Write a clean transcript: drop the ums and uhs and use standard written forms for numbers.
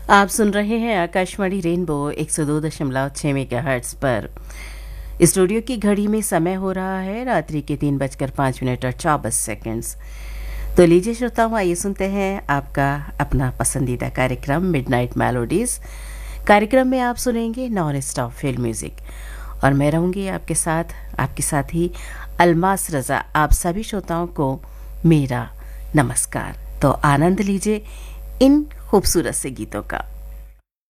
आप सुन रहे हैं आकाशवाणी रेनबो 102.6 मेगाहर्ट्ज पर। स्टूडियो की घड़ी में समय हो रहा है रात्रि के 3:05 और 24 सेकंड्स। तो लीजिए श्रोताओं, आइए सुनते हैं आपका अपना पसंदीदा कार्यक्रम मिडनाइट मेलोडीज। कार्यक्रम में आप सुनेंगे नॉन स्टॉप फिल्म म्यूजिक और मैं रहूंगी आपके साथ ही अलमास रजा। आप सभी श्रोताओं को मेरा नमस्कार। तो आनंद लीजिए इन खूबसूरत से गीतों का।